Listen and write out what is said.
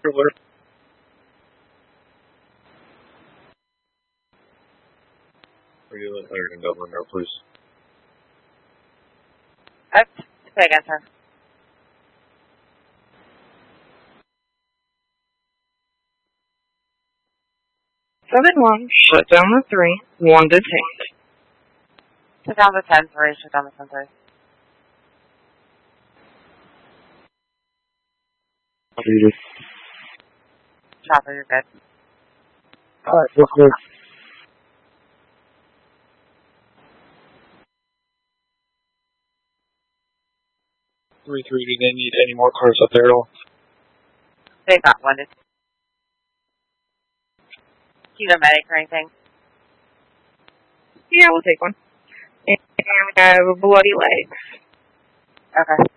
Alert. Are you hired in Dublin now, please? Say again, sir. One, shut down the 3, 1 detained. Shut down the 10-3, shut down the 10-3. Chopper, you're good. Alright, real quick. 3-3, do they need any more cars up there at all? They got one. Do you need a medic or anything? Yeah, we'll take one. And bloody legs. Okay.